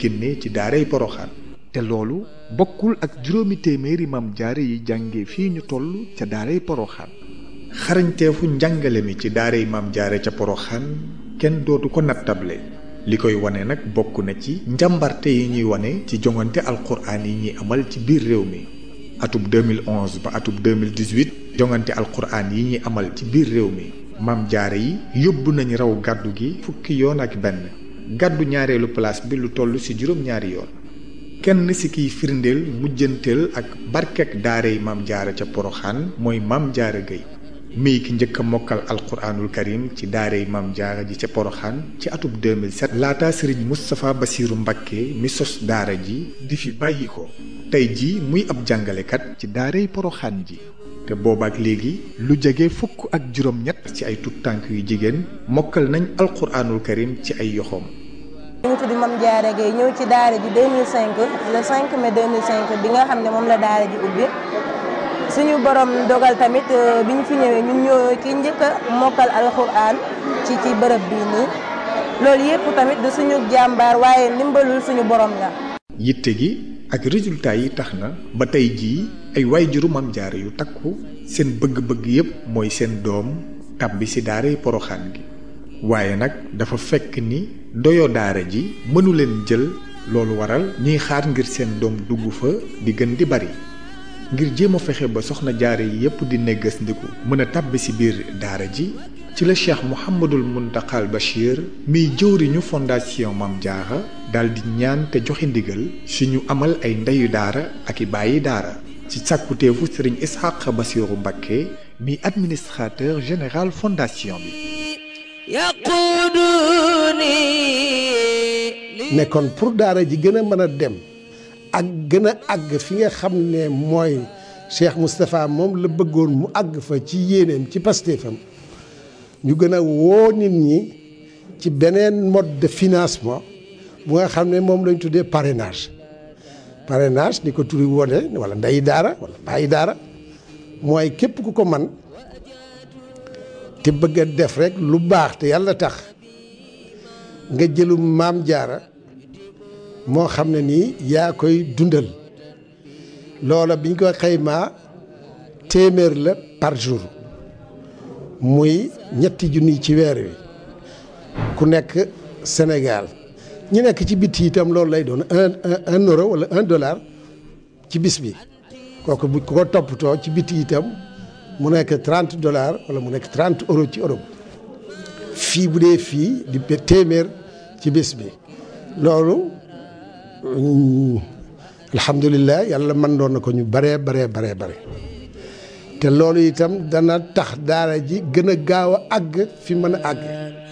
génnee ci daaray Poroxaan. te loolu bokkul ak juróomi téeméeri maam jaare yi jànge fii ñu toll ca daaray Poroxaan. xarañteefu njàngale mi ci daaray maam jaare ca Poroxaan kenn dootu ko nattable. li koy wane nag bokk na ci njàmbarte yi ñuy wane ci jongante alquraan yi ñuy amal ci biir réew mi. atub 2011 ba atub 2018 jongante alquraan yi ñuy amal ci biir réew mi maam jaare yi yóbbu nañu raw gàddu gi fukki yoon ak benn gàddu ñaareelu place bi lu toll ci juróom-ñaari yoon. kenn ci kiy firndeel mujjanteel ak barkek daaray maam jaara ca Poroxaan mooy maam jaara Gueye mii ki njëkk a mokkal alquraanul karim ci daaray maam jaara ji ca Poroxaan ci atub 2007 laata sëriñ Moustapha Bassirou Mbacké mi sos daara ji di fi bàyyi ko tey ji muy ab jàngalekat ci daaray Poroxaan ji te boobaak léegi lu jege fukk ak juróom-ñett ci ay tuttànk yu jigéen mokkal nañ alquraanul karim ci ay yoxoom. ñu ngi tudd Mame Diarra Gueye ñëw ci daara ji 2005 le 5 mai 2005 bi nga xam ne moom la daara ji ubbi suñu borom dogal tamit bi ñu fi ñëwee ñun ñoo ki njëkk a mokkal alxuraan ci bërëb bii nii loolu yëpp tamit du suñu jàmbaar waaye ndimbalul suñu borom la. yitte gi ak résultat yi tax na ba tey jii ay waajuru Mame Diarra yu takku seen bëgg-bëgg yépp mooy seen doom tàbbi ci daaray Poroxaan gi. waaye nag dafa fekk ni doyo daara ji mënu leen jël loolu waral ñuy xaar ngir seen doom dugg fa di gën di bari ngir jéem a fexe ba soxna jaare yi yépp di neggas ndiku mën a tàbbi ci biir daara ji ci la Cheikh Mouhamadul Muntaxal Bachir miy jëwriñu fondation Mame Diarra daal di ñaan te joxe ndigal si ñu amal ay ndeyu daara ak i bàyyi daara ci sàkkuteefu Serigne Ishaq Bassirou Mbacké mi administrateur général fondation bi. nekkoon pour daara ji gën a mën a dem ak gën a àgg fi nga xam ne mooy Cheikh Moustapha moom la bëggoon mu àgg fa ci yéeneem ci pastéefam ñu gën a woo nit ñi ci beneen mode de financement bu nga xam ne moom lañ tuddee parrainage ni ko turi wone wala ndeyi daara wala bàyyi daara mooy képp ku ko man te bëgg a def rek lu baax te yàlla tax nga jëlum Mame Diarra moo xam ne nii yaa koy dundal loola biñ ko xaymaa téeméer la par jour muy ñetti junni ci weer wi ku nekk Sénégal ñi nekk ci biti itam loolu lay doon un euro wala $1 ci bis bi kooku bu ko toppatoo ci biti itam mu nekk $30 wala mu nekk 30 euros ci Europe fii bu dee fii di téeméer ci bés bi loolu alhamdulilah yàlla mën doon na ko ñu bare te loolu itam dana tax daara ji gën a gaaw a àgg fi mën a àgg.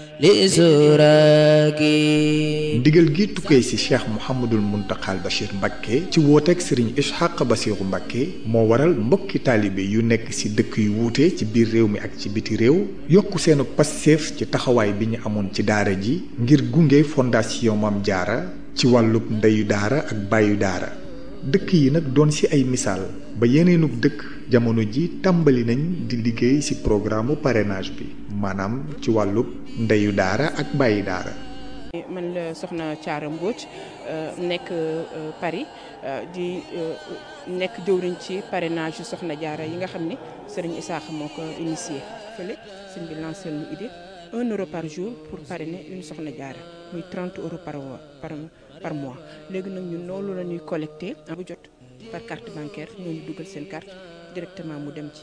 ndigal gi tukkee ci Cheikh Mouhamadul Muntaxal Bachir Mbacké ci wooteeg Serigne Ishaq Bassirou Mbacké moo waral mbokki taalibe yu nekk ci dëkk yu wuute ci biir réew mi ak ci biti réew yokku seenu passeef ci taxawaay bi ñu amoon ci daara ji ngir gunge fondation Mame Diarra ci wàllub ndeyu daara ak bàyyu daara dëkk yi nag doon ci ay misaal ba yeneenug dëkk jamono ji tàmbali nañ di liggéey ci programme parrainage bi maanaam ci wàllub ndeyu daara ak bàyyi daara. man la soxna Thiara Mbodj nekk Paris di nekk jëwriñ ci parrainage yu soxna Diarra yi nga xam ne Serigne Issakha moo ko initié fële sëñ bi lancé lu idée €1 par jour pour parrainer une soxna Diarra muy €30 par mois léegi nag ñun loolu la ñuy collecté bu jot par carte bancaire ñoo dugal seen carte directement mu dem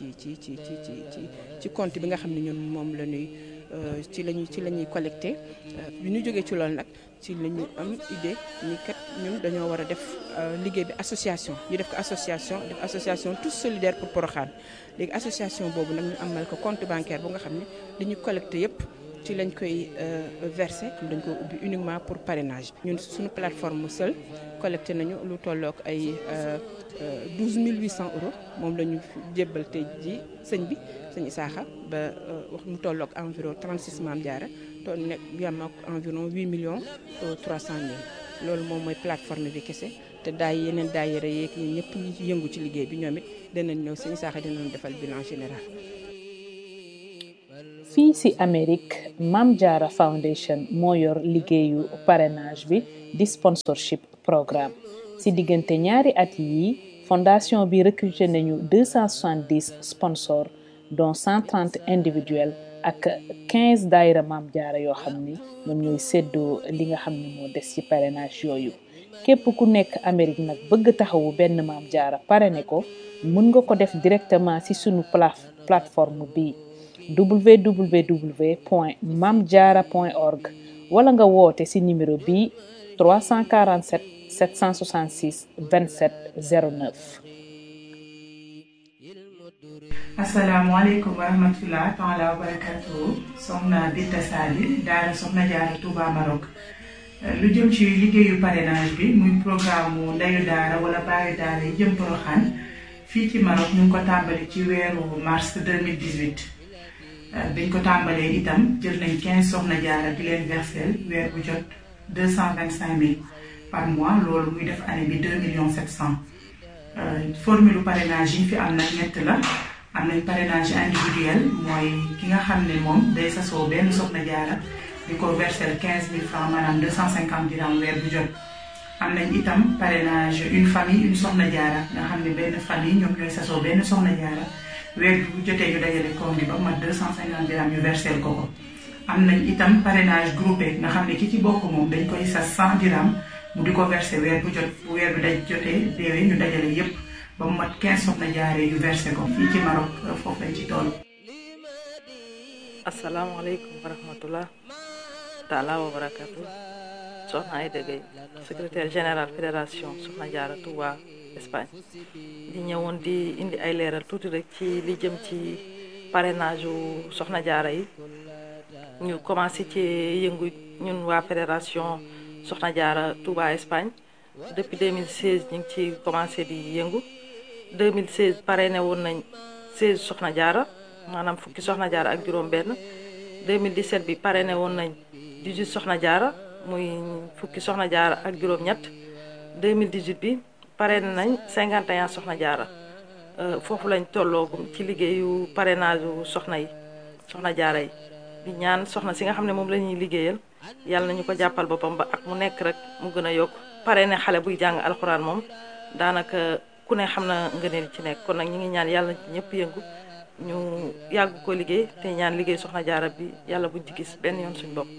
ci compte bi nga xam ne ñun moom la ñuy ci la ñuy collecté bi ñu jógee ci loolu nag ci la ñu am idée ni kat ñun dañoo war a def liggéey bi association ñu def ko association tous solidaires pour Porokhane léegi association boobu nag ñu amal ko compte bancaire bu nga xam ne li ñu collecté yépp ci lañ koy versé dañ ko ubbi uniquement pour parrainage ñun suñu plateforme seul collecté nañu lu tollook ay 12 800 euros moom la ñu jébbal tey ji sëñ Issakha ba wax mu tollook environ 36 Mame Diarra to nekk yam ak environ 8 millions 300 mille loolu moom mooy plateforme bi kese te yeneen daayira yeeg ñun ñëpp ñi ci yëngu ci liggéey bi ñoom it danañ ñëw sëñ Issakha dinañ defal bilan général fii ci Amérique Mame Diarra Foundation moo yor liggéeyu parrainage bi di sponsorship programme ci diggante ñaari at yi fondation bi recruté nañu 270 sponsors dont 130 individuels ak 15 daayira Mame Diarra yoo xam ni ñoom ñooy séddoo li nga xam ne moo des ci parrainage yooyu képp ku nekk Amérique nag bëgg taxawu benn Mame Diarra parrainé ko mën nga ko def directement ci sunu plateforme bi www.mamediarra.org wala nga woote ci numéro bi 347 766 27 09. asalaamaaleykum wa rahmatulah taala wa barakatuh soxna Binta Sali daara Soxna Diarra Touba Maroc lu jëm ci liggéeyu parrainage bi muy programme mu ndeyu daara wala baayu daara yi jëm Porokhane fii ci Maroc ñu ngi ko tàmbali ci weeru mars 2018 biñ ko tàmbalee itam jël nañ 15 Soxna Diarra di leen versel weer bu jot 225 000 par mois loolu muy def année bi 2 700 000 formule parrainage yi fi am nag ñett la. am nañ parrainage individuel mooy ki nga xam ne moom day sasoo benn Soxna Diarra di ko verser 15 000 francs maanaam 250 dirhams weer bu jot. am nañ itam parrainage une famille une Soxna Diarra nga xam ne benn famille ñoom ñooy sasoo benn Soxna Diarra weer bu jotee ñu dajale koom bi ba mat 250 dirhams ñu verser ko ko. am nañ itam parrainage groupé nga xam ne ki ci bokk moom dañ koy sas 100 dirhams mu di ko verser weer bu jot bu weer bi daj jotee déwee ñu dajale yépp ba mu mat 15 Soxna Diarra yu versé ko fii ci Maroc foofu lañ ci toll. asalaamaaleykum wa rahmatulah taala wa barakatu soxna Aïda Gueye secrétaire général fédération Soxna Diarra Touba Espagne di ñëwoon di indi ay leeral tuuti rek ci li jëm ci parrainage u Soxna Diarra yi ñu commencé ci yëngu ñun waa fédération Soxna Diarra Touba Espagne depuis 2016 ñu ngi ci commencé di yëngu 2016 parrainé woon nañ 16 Soxna Diarra maanaam fukki Soxna Diarra ak juróom benn 2017 bi parrainé woon nañ 18 Soxna Diarra muy fukki Soxna Diarra ak juróom ñett 2018 bi parrainé nañ 51 Soxna Diarra foofu lañ tolloogum ci liggéeyu parrainage soxna yi Soxna Diarra yi di ñaan soxna si nga xam ne moom la ñuy liggéeyal yàlla nañu ko jàppal boppam ba ak mu nekk rek mu gën a yokk parrainé xale buy jàng alxuraan moom daanaka ku ne xam na ngëneel ci nekk kon nag ñi ngi ñaan yàlla na ci ñëpp yëngu ñu yàgg ko liggéey te ñaan liggéey Soxna Diarra bi yàlla buñ ci gis benn yoon suñu bopp.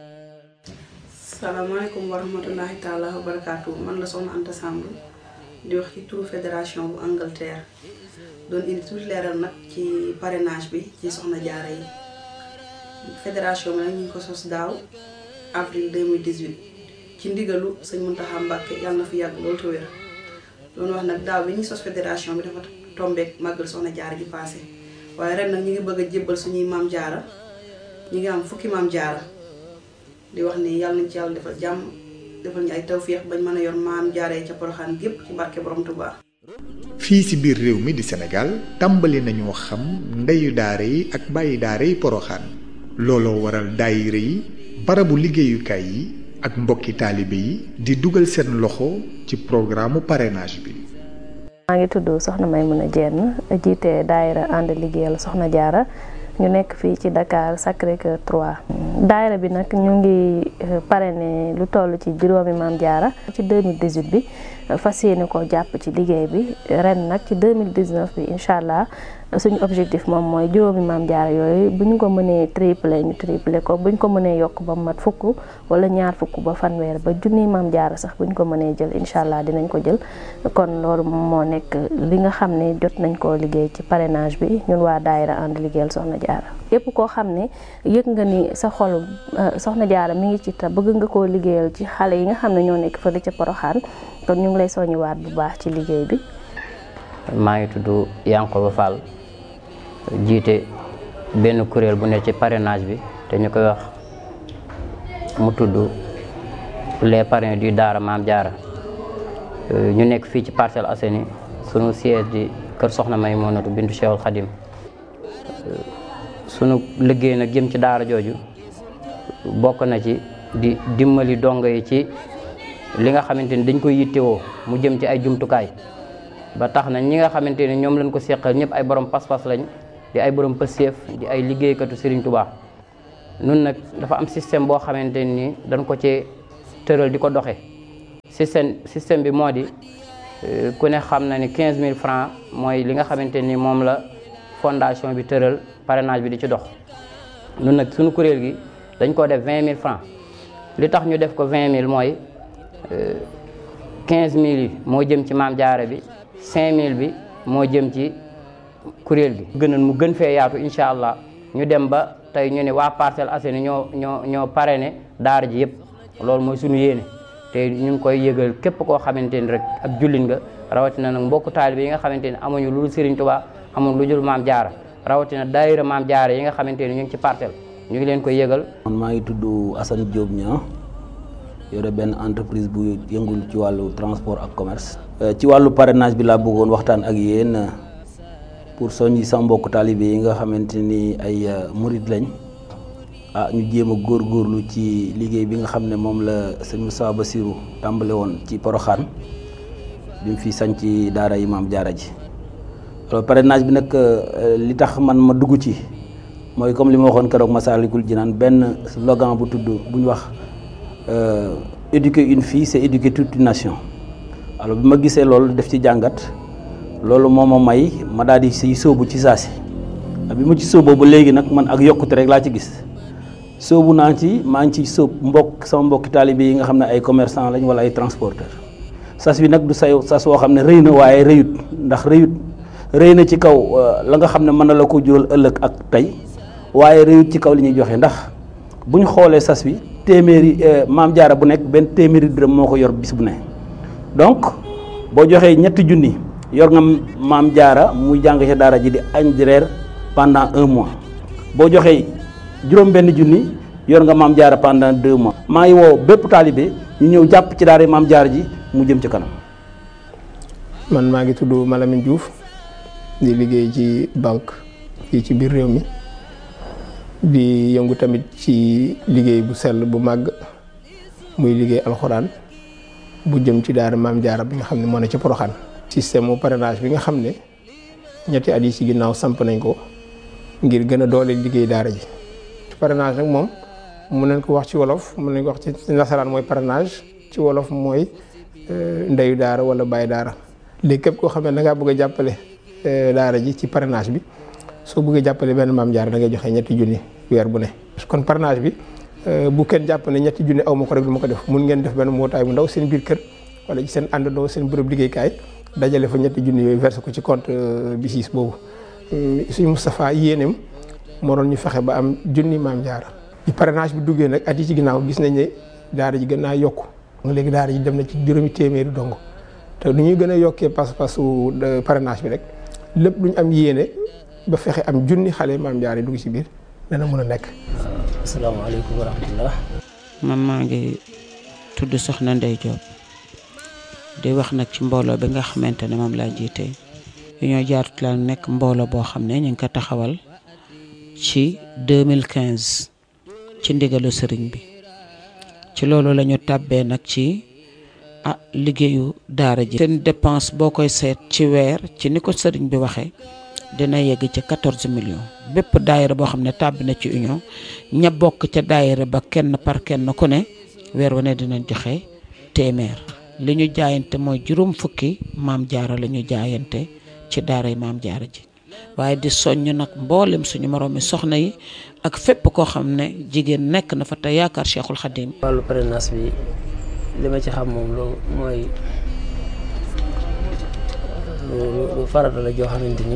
salaamaaleykum wa rahmatullahi taala wa barakaatu man la soxna Anta Samb di wax ci turu fédération bu Angleterre doon indi tuuti leeral nag ci parrainage bi ci Soxna Diarra yi fédération bi nag ñu ngi ko sos daaw avril 2018 ci ndigalu sëñ Mountakha Mbacké yàlla na fi yàgg loolu te wér doon wax nag daaw bi ñuy sos fédération bi dafa tombeek màggal Soxna Diarra gi passé waaye ren nag ñu ngi bëgg a jébbal suñuy Mame Diarra ñu ngi am fukki Mame Diarra di wax ni yàlla nañ ci yàlla defal jàmm defal ñu ay tawféex bañ mën a yor Mame Diarra yi ca Porokhane gépp ci barke borom Touba. fii ci biir réew mi di Sénégal tàmbali nañoo xam ndeyu daara yi ak bàyyi daara yi Porokhane looloo waral daayira yi barabu liggéeyukaay yi ak mbokki taalibe yi di dugal seen loxo ci programme parrainage bi. maa ngi tudd Soxna Maymuna Jenn jiite daayira ànd liggéeyal Soxna Diarra ñu nekk fii ci Dakar Sacré-Cœur 3. daayira bi nag ñu ngi parrainé lu toll ci juróomi Mame Diarra ci 2018 bi fas yéene ko jàpp ci liggéey bi ren nag ci 2019 bi incha allah suñu objectif moom mooy juróomi Mame Diarra yooyu bu ñu ko mënee triplé ñu triplé ko bu ñu ko mënee yokk ba mat fukk wala ñaar fukk ba fanweer ba junniy Mame Diarra sax bu ñu ko mënee jël incha allah dinañ ko jël kon loolu moo nekk li nga xam ne jot nañ koo liggéey ci parrainage bi ñun waa daayira ànd liggéeyal Soxna Diarra képp koo xam ne yëg nga ni sa xol Soxna Diarra mi ngi ci ta bëgg nga koo liggéeyal ci xale yi nga xam ne ñoo nekk fële ca Porokhane kon ñu ngi lay soññiwaat bu baax ci liggéey bi. maa ngi tudd Yankoba Fall jiite benn kuréel bu nekk ci parrainage bi te ñu koy wax mu tudd les parrains du Daara Mame Diarra ñu nekk fii ci Parcelles Assainies sunu siège di kër Soxna Maymunatu bintu Cheikhul Khadim sunu liggéey nag jëm ci daara jooju bokk na ci di dimbali dongo yi ci li nga xamante ni dañ koy yittewoo mu jëm ci ay jumtukaay ba tax na ñi nga xamante ni ñoom lañ ko seqal ñëpp ay borom pas-pas lañ di ay borom pësseef di ay liggéeykatu Serigne Touba nun nag dafa am système boo xamante ni dañ ko ci tëral di ko doxe système bi moo di ku ne xam na ni 15000 francs mooy li nga xamante ni moom la fondation bi tëral parrainage bi di ci dox nun nag suñu kuréel gi dañ ko def 20000 francs li tax ñu def ko 20000 mooy 15000 yi moo jëm ci Maam Jaara bi 5000 bi moo jëm ci kuréel gi gënoon mu gën fee yaatu incha allah ñu dem ba tey ñu ne waa Parcelles Assainies ñoo parrainé daara ji yëpp loolu mooy suñu yéene te ñu ngi koy yëgal képp koo xamante ni rek ab jullit nga rawatina nag mbokku taalibe yi nga xamante ni amuñu lu dul Serigne Touba amuñu lu dul Maam Jaara rawatina daayira Maam Jaara yi nga xamante ni ñu ngi ci Parcelles ñu ngi leen koy yëgal. man maa ngi tudd Assane Diop Niang yore benn entreprise bu yëngul ci wàllu transport ak commerce. ci wàllu parrainage bi laa bëggoon waxtaan ak yéen pour soññi sama mbokku taalibe yi nga xamante ni ay murid lañ ñu jéem a góorgóorlu ci liggéey bi nga xam ne moom la sëñ Moussa Bassirou tàmbale woon ci Porokhane bi mu fi sañ ci daara yi Maam Jaara ji. alors parrainage bi nag li tax man ma dugg ci mooy comme li ma waxoon keroog Massalikul Jinaan benn slogan bu tudd bu ñu wax éduquer une fille c'est éduquer toute une nation. alors bi ma gisee loolu def ci jàngat loolu moo ma may ma daal di siy sóobu ci saasi bi ma ci sóoboo ba léegi nag man ak yokkute rek laa ci gis sóobu naa ci maa ngi ci sóob sama mbokki taalibe yi nga xam ne ay commerçant lañ wala ay transporteur sas bi nag du sas woo xam ne rëy na waaye rëyut ndax rëy na ci kaw la nga xam ne mën na la ko jural ëllëg ak tey waaye rëyut ci kaw li ñuy joxe ndax bu ñu xoolee sas bi téeméeri Maam Jaara bu nekk benn téeméeri dërëm moo ko yor bis bu ne donc boo joxee 3 junni yor nga Maam Jaara muy jàng ci daara ji di añ di reer pendant 1 mois boo joxee juróom-benn junni yor nga Maam Jaara pendant 2 mois. maa ngi woo bépp taalibe ñu ñëw jàpp ci daara Maam Jaara ji mu jëm ci kanam. man maa ngi tudd Malamine Diouf di liggéey ci banque fii ci biir réew mi di yëngu tamit ci liggéey bu sell bu màgg muy liggéey alxuraan bu jëm ci daara Maam Jaara bi nga xam ne moo ne ci Porokhane. système mu parrainage bi nga xam ne ñetti at yi ci ginnaaw samp nañ ko ngir gën a doole liggéey daara ji. parrainage nag moom mën nañ ko wax ci wolof mën nañ ko wax ci nasaraan mooy parrainage ci wolof mooy ndeyu daara wala baay daara. léegi képp koo xam ne da ngaa bëgg a jàppale daara ji ci parrainage bi soo bëggee jàppale benn Maam Jaara da ngay joxe 3 junni weer bu ne. kon parrainage bi bu kenn jàpp ne 3 junni aw ma ko rek du ma ko def mun ngeen def benn mbootaay bu ndaw seen biir kër wala ci seen àndandoo seen bërëb liggéeykaay dajale fa 3 junni yooyu versé ko ci compte BICIS boobu. suñu Moustapha yéeneem moo doon ñu fexe ba am junni Maam Jaara. ci parrainage bi duggee nag at yi ci ginnaaw gis nañ ne daara ji gën naa yokku léegi daara ji dem na ci 200 dongo te nu ñuy gën a yokkee pas-pasu parrainage bi rek lépp lu ñu am yéene ba fexe am junni xale Maam Jaara yi dugg ci biir dana mën a nekk. asalaamaaleykum wa rahmatullah. man maa ngi tudd Soxna Ndey Diop di wax nag ci mbooloo bi nga xamante ne moom laa jiite Union Jaaratu la nekk mbooloo boo xam ne ñu ngi ko taxawal ci 2015 ci ndigalu sëriñ bi ci loolu la ñu tàbbee nag ci liggéeyu daara ji. seen dépense boo koy seet ci weer ci ni ko sëriñ bi waxee dina yegg ci 14 millions bépp daayira boo xam ne tàbbi na ci union ña bokk ca daayira ba kenn par kenn ku ne weer wu ne dinañ joxe téeméer. li ñu jaayante mooy 20 fukki Maam Jaara la ñu jaayante ci daaray Maam Jaara ji waaye di soññ nag mboolem suñu moroomi soxna yi ak fépp koo xam ne jigéen nekk na fa te yaakaar Cheikhul Khadim. wàllu parrainage bi li ma ci xam moom loolu mooy lu farata la joo xamante ni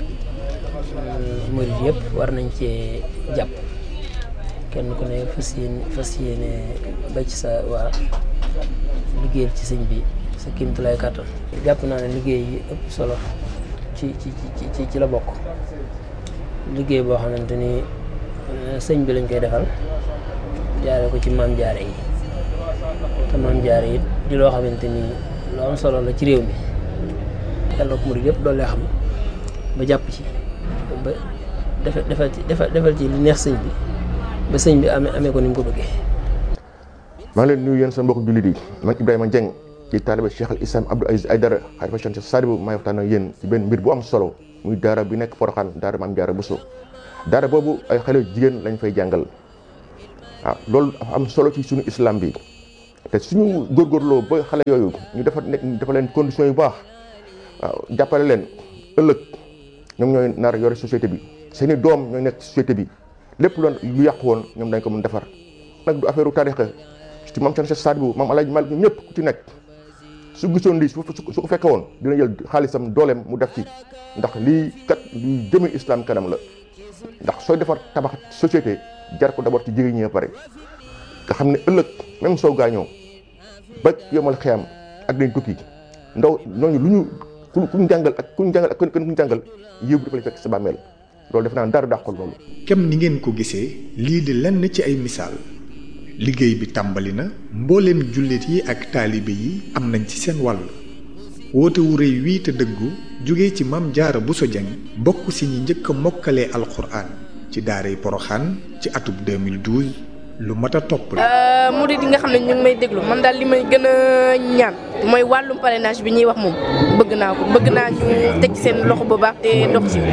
murid yëpp war nañ cee jàpp kenn ku ne fas yéene ba ci sa waa liggéeyal ci sëñ bi sa kéemtulaay kàttan. jàpp naa ne liggéey yi ëpp solo ci la bokk liggéey boo xamante ni sëñ bi lañ koy defal jaare ko ci Maam Jaara yi te Maam Jaara yi di loo xamante ni lu am solo la ci réew mi yàlla ko murid yëpp doole xam ba jàpp ci ba defal ci li neex sëñ bi ba sëñ bi amee ko ni mu ko bëggee. maa ngi leen nuyu yéen sa mbokk jullit yi man Ibrahima Dieng ci taaliba Cheikh al Islam Abdou Aziz Aïdara xalifa Cheikh Sadibou maay waxtaan ak yéen ci benn mbir bu am solo muy daara bi nekk Porokhane daara Maam Jaara Bousso daara boobu ay xale jigéen lañ fay jàngal waaw loolu am solo ci suñu islam bi te suñu góorgóorloo ba xale yooyu ñu dafa leen conditions yu baax waaw jàppale leen ëllëg ñoom ñooy nar yore société bi seeni doom ñooy nekk société bi lépp lu yàqu woon ñoom dañ ko mën defar nag du affaire u tarixa ci maam Cerno Sadibou maam Alaaji Malik ñëpp ku ci nekk su gisoon lii su ko fekke woon dina jël xaalisam dooleem mu def ci ndax lii kat luy jëme islam kanam la ndax sooy defar tabax société jar ko d'abord ci jigéen ñi pare nga xam ne ëllëg même soo gaañoo ba yomal xiyam ak dañ tukki ndaw ñooñu lu ñu kuñ jàngal ak kuñ jàngal yëw bi dafa lay fekk sa bàmmeel loolu def naa dara dàqul loolu. kem ni ngeen ko gisee lii di lenn ci ay misaal liggéey bi tàmbali na mbooleem jullit yi ak taalibe yi am nañ ci seen wàll woote wu rëy wii te dëggu jóge ci Maam Jaara Bousso Dieng bokk si ñi njëkk a mokkalee alxuraan ci daaray Porokhane ci atub 2012 lu mat a topp la. murid yi nga xam ne ñu ngi may déglu man daal li may gën a ñaan mooy wàllum parrainage bi ñuy wax moom bëgg naa ñu teg seen loxo bu baax te dox ci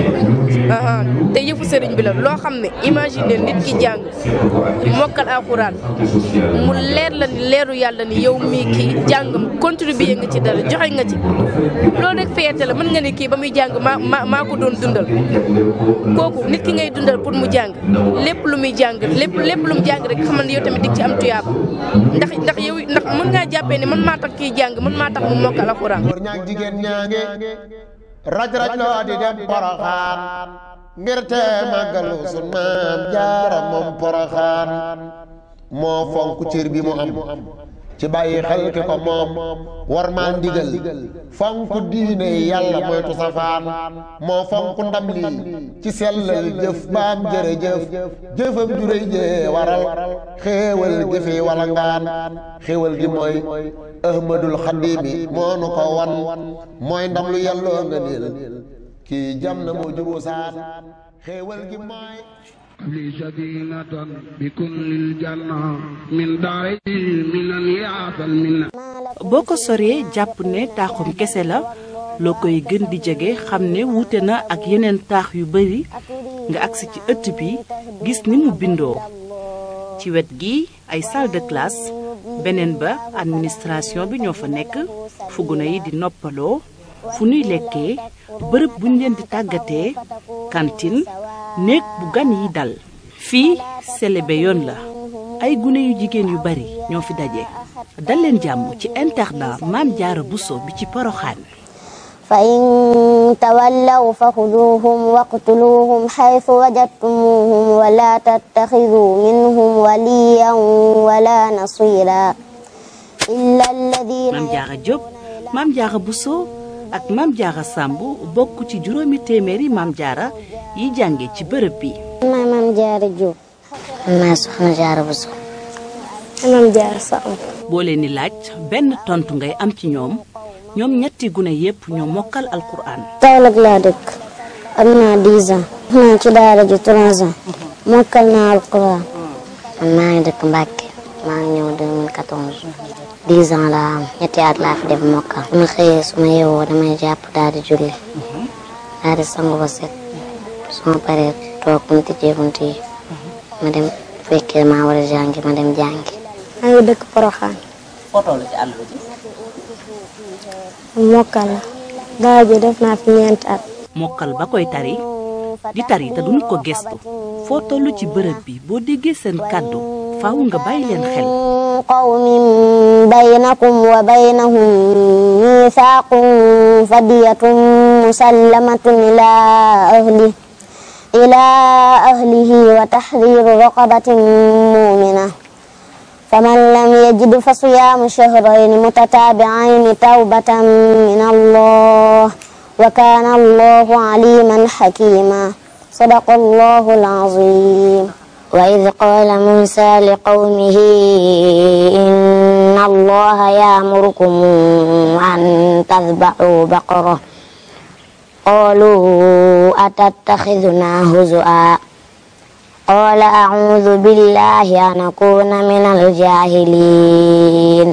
te yëfu sëriñ bi la loo xam ne imagine nit ki jàng mokkal alxuraan mu leer la ni leeru yàlla ni yow mii kii jàngam contribuer nga ci dara joxe nga ci loolu rek fierté la mën nga ne kii ba muy jàng maa ko doon dundal kooku nit ki ngay dundal pour mu jàng lépp lu muy jàng lépp lu mu jàng rek xamal ne yow tamit dig ci am tuyaaba ndax yow ndax mën ngaa jàppee ne man maa tax kii jàng man maa tax mu mokkal alxuraan. jigéen ñaange raj loo di dem Porokhane ngir te màggalu sun Maam Jaara moom Porokhane moo fonk cër bi mu am ci bàyyi xel ki ko moom war maa ndigal fonk diine yàlla moytu safaan moo fonk ndam lii ci sellal jëf baam jërëjëf jëfam juréy jee waral xéewal gi fi walangaan xéewal gi mooy ahmadul xadimi moo nu ko wan mooy ndam lu yàlloo nga niil kii jam na moo juboo saan xéewal gi mooy li sadinatan bi kullil janna min daari minan yaatal minna. boo ko soree jàpp ne taaxum kese la loo koy gën di jege xam ne wuute na ak yeneen taax yu bari nga agsi ci ëtt bi gis ni mu bindoo ci wet gi ay salle de classe beneen ba administration bi ñoo fa nekk fu gune yi di noppaloo fu nuy lekkee bërëb buñ leen di tàggatee cantine néeg bu gan yi dal fii selebe yoon la ay gune yu jigéen yu bari ñoo fi daje dal leen jàmm ci internat Maam Jaara Bousso bi ci Porokhane. fa in tawallaw fa xuduuhum waqtuluuhum xaytu wajadtumuuhum wala tattaxiduu minhum waliyan wala nasira illa alladina. Maam Jaara Diop Maam Jaara Bousso ak Maam Jaara Samb bokk ci juróomi téeméeri Maam Jaara yi jànge ci bërëb bi. maay Maam Jaara Diop. maay Soxna Jaara Bousso. Maam Jaara Samb. boo leen di laaj benn tontu ngay am ci ñoom ñetti gune yépp ñoo mokkal alquran. Kaolack laa dëkk am naa 10 ans. naa ci daara ji 3 ans. mokkal naa alquran. man maa ngi dëkk Mbàkke maa ngi ñëw 2014. 10 ans laa am ñetti at laa fi def mokkal. su ma xëyee su ma yeewoo damay jàpp daal di julli. daal di sangu ba set. su ma paree toog bu ñu tijjee bunt yi. ma dem fekkee maa war a jàngi ma dem jàngi. maa ngi dëkk Porokhane. foo toll ci àll bi. mokkal la. daara ji def naa fi 4 at. mokkal ba koy tari di tari te duñ ko gestu foo toll ci bërëb bi boo déggee seen kàddu faaw nga bàyyi leen xel. qawmin baynakum wa baynahum miisaaqun fadiyatun musallamatun ilaa ahlihi wa tahriiru raqabatin mu'mina faman lam yajid fa siyaamu shahrayni mutataabi'ayni tawbatan min Allah wa kaana Allahu aliiman hakiima sadaqa Allahu al-aziim. وإذ قال موسى لقومه إن الله يأمركم أن تذبحوا بقرة قالوا أتتخذنا هزؤا قال أعوذ بالله أن أكون من الجاهلين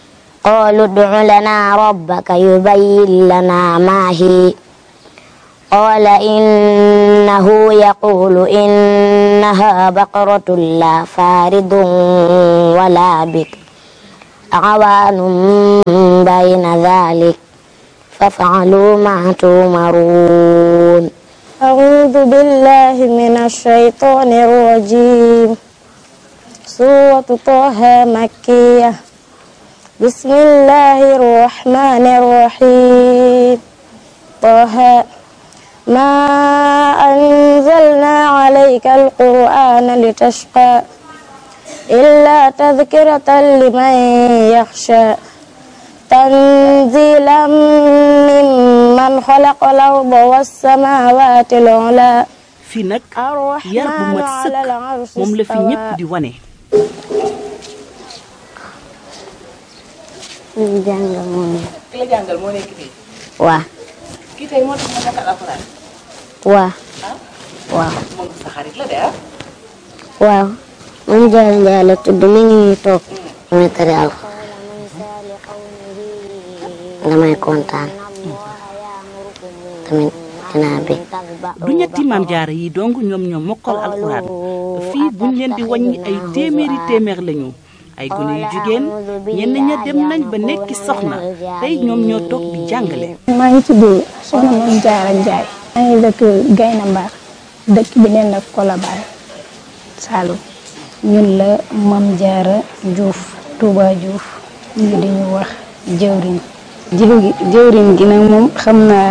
قالوا ادع لنا ربك يبين لنا ما هي قال إنه يقول إنها بقرة لا فارض ولا بكر عوان بين ذلك فافعلوا ما تؤمرون أعوذ بالله من الشيطان الرجيم سورة طه مكية بسم الله الرحمن الرحيم طه ما أنزلنا عليك القرآن لتشقى إلا تذكرة لمن يخشى تنزيلا ممن خلق الأرض والسماوات العلى fii nag yar bu mat sëkk moom la fi ñëpp di wane. jàngal moo nekk. ki la jàngal moo nekk fii. waaw. kii tey moo tax ma mokkal alxuraan. waaw. waaw. moom sa xarit la de ah. waaw. man Jaara Njaay la tudd mi ngi nii toog. damay tari alxuraan. damay kontaan. tamit dinaa bég. du ñetti maam jaara yi dong ñoom mokkal alxuraan fii buñ leen di wàññi ay téeméer lañu. ay gone yu jigéen ñenn ña dem nañ ba nekki soxna tey ñoom ñoo toog di jàngale. maa ngi tudd soxna Mame Diarra Ndiaye. maa ngi dëkk Gayna Mbar dëkk bi neen nag Colobane Saloum. ñun la Mame Diarra Diouf Touba Diouf ñu di ñu wax jëwriñ. jëwriñ gi nag moom xam naa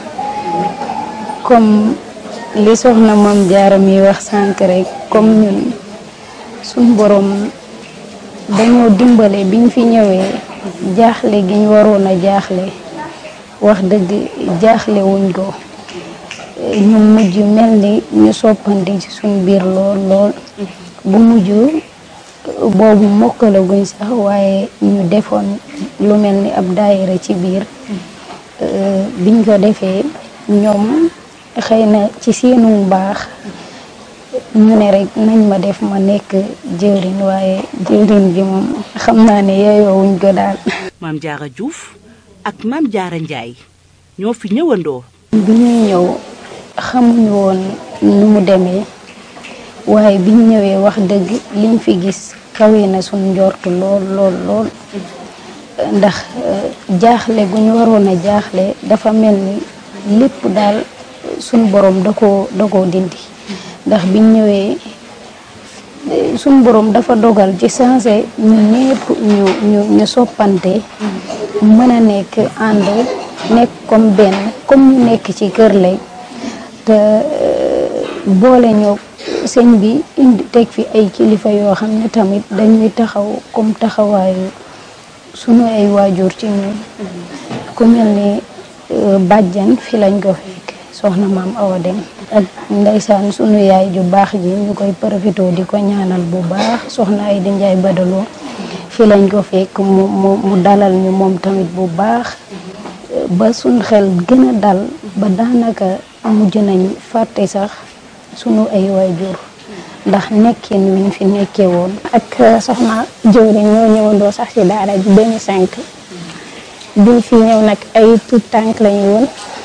comme li soxna Mame Diarra mi wax sànq rek comme ñun suñ borom. dañoo dimbale biñ fi ñëwee jaaxle gi ñu waroon a jaaxle wax dëgg jaaxle wuñ ko ñu mujj mel ni ñu soppandi ci suñ biir lool bu mujj boobu mokkalaguñ sax waaye ñu defoon lu mel ni ab daayira ci biir biñ ko defee ñoom xëy na ci seenu baax ñu ne rek nañ ma def ma nekk jëwriñ waaye jëwriñ bi moom xam naa ne yeeyoo wuñ ko daal. Mame Diarra Diouf ak Mame Diarra Ndiaye ñoo fi ñëwandoo. bi ñuy ñëw xamuñu woon nu mu demee waaye biñ ñëwee wax dëgg liñ fi gis kawe na suñ njort lool ndax jaaxle gu ñu waroon a jaaxle dafa mel ni lépp daal suñ borom da koo dindi. ndax biñ ñëwee suñ borom dafa dogal ci sensé ñu ñépp ñu soppante mën a nekk ànd nekk comme benn comme ñu nekk ci kër lay te boole ñoo sëñ bi indi teg fi ay kilifa yoo xam ne tamit dañuy taxaw comme taxawaayu sunu ay waajur ci ñun ku mel ni bàjjan fi lañ ko fekk soxna maam Awa Dem ak ndeysaan sunu yaay ju baax ji ñu koy profité di ko ñaanal bu baax soxna ay di Njaay Badaloo fi lañ ko fekk mu dalal ñu moom tamit bu baax ba suñ xel gën a dal ba daanaka mujj nañ fàtte sax sunu ay waajur ndax nekkin wiñ fi nekkee woon ak soxna jëwriñ ñoo ñëwandoo sax ci daara ji 2005 biñ fi ñëw nag ay tout tànk lañu woon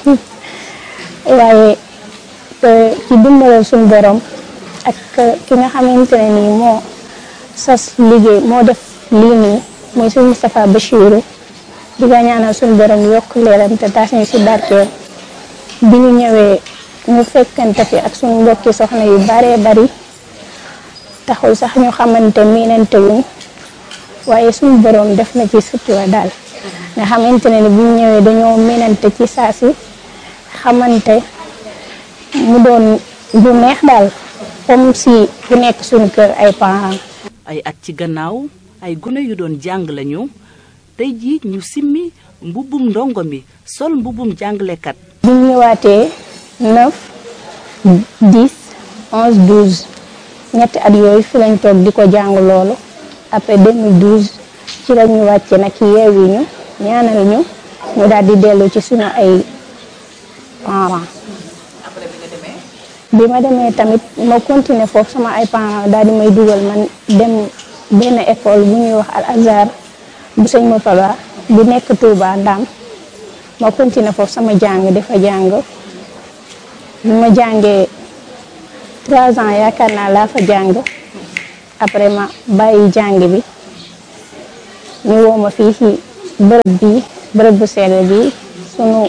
waaye ci dimbalal suñu borom ak ki nga xamante ne nii moo sas liggéey moo def lii nii mooy suñu Moustapha Bachirou di ko ñaanal suñu borom yokk leeram te taas ñu si barkeel bi ñu ñëwee ñu fekkante fi ak suñu mbokki soxna yu baree bari taxul sax ñu xamante miinante wuñ waaye suñu borom def na ci sutura daal nga xamante ne ni bu ñu ñëwee dañoo miinante ci saa si xamante mu doon du neex daal comme si ku nekk suñu kër ay parents. ay at ci gannaaw ay gune yu doon jàng lañu tey jii ñu simmi mbubbum ndongo mi sol mbubbum jàngalekat. bi ñu ñëwaatee 9 10 11 12 ñetti at yooyu fi lañ toog di ko jàng loolu après 2012 ci la ñu wàcce nag yeewi ñu ñaanal ñu daal di dellu ci suñu ay parents. bi ma demee tamit ma continuer foofu sama ay parents daal di may dugal man dem benn école bu ñuy wax Al Azhar bu sëñ Moutala bu nekk Touba Ndam ma continuer foofu sama jàng dafa jàng bi ma jàngee 3 ans yaakaar naa laa fa jàng après ma bàyyi jàng bi ñu woo ma fii ci bërëb bu sell bi sunu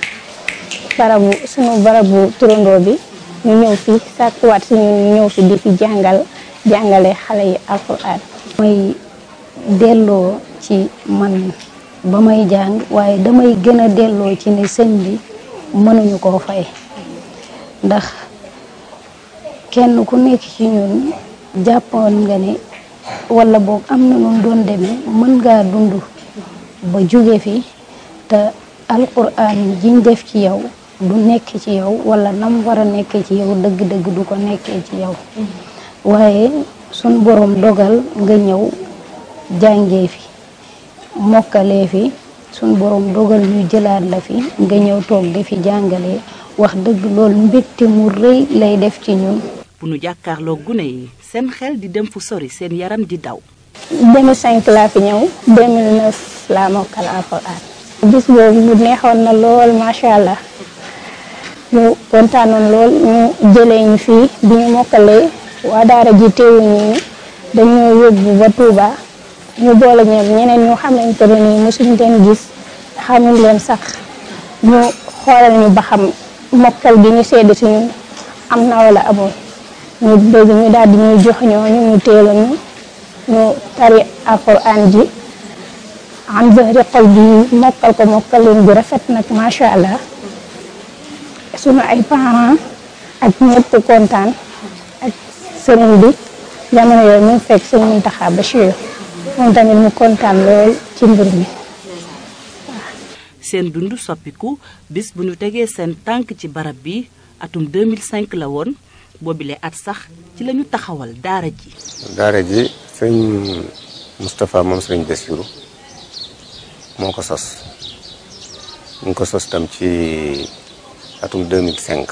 barabu turandoo bi ñu ñëw fi sàkkuwaat si ñun ñu ñëw fi di fi jàngale xale yi alxuraan. may delloo ci man ba may jàng waaye damay gën a delloo ci ne sëñ bi mënuñu koo fay ndax kenn ku nekk ci ñun jàppoon nga ne wala boog am na nun doon demee mën ngaa dund ba jóge fi te alxuraan jiñ def ci yow du nekk ci yow wala nam war a nekkee ci yow dëgg-dëgg du ko nekkee ci yow waaye sun borom dogal nga ñëw jàngee fi mokkalee fi sun borom dogal ñu jëlaat la fi nga ñëw toog di fi jàngalee wax dëgg loolu mbégte mu rëy lay def ci ñun. bu nu jàkkaarloo gune yi seen xel di dem fu sori seen yaram di daw. 2005 laa fi ñëw 2009 laa mokkal alxuraan. bis boobu mu neexoon na lool macha allah ñu kontaanoon lool ñu jëlee ñu fii bi ñu mokkalee waa daara ji teewuñu ni dañoo yóbbu ba Touba ñu boole ñoom ñeneen ñu xamante ne nii mosuñ leen gis xamuñ leen sax ñu xoolal ñu ba xam mokkal bi ñu sedd si ñun am na wala amul ñu dégg ñu daal di ñuy jox ñooñu ñu teela ñu tari alxuraan ji am zahri xol bi mokkal leen bu rafet nag macha allah sunu ay parents ak ñëpp kontaan ak sëriñ bi jamono yooyu mu fekk sëñ Muntaxa Bachir moom tamit mu kontaan lool ci mbir mi. seen dund soppiku bis bu ñu tegee seen tànk ci barab bi atum 2005 la woon boobile at sax ci lañu taxawal daara ji. daara ji sëñ Moustapha moom sëñ Bassirou moo ko sos ñu ngi ko sos tam ci atum 2005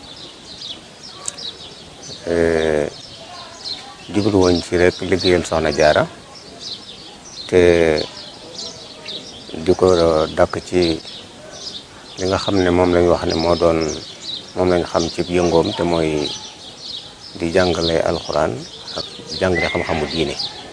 jublu woon ci rek liggéeyal Soxna Jaara te di ko dakk ci li nga xam ne moom lañu wax ne moom lañu xam ci yëngoom te mooy di jàngale alxuraan ak jàngale xam-xamu diine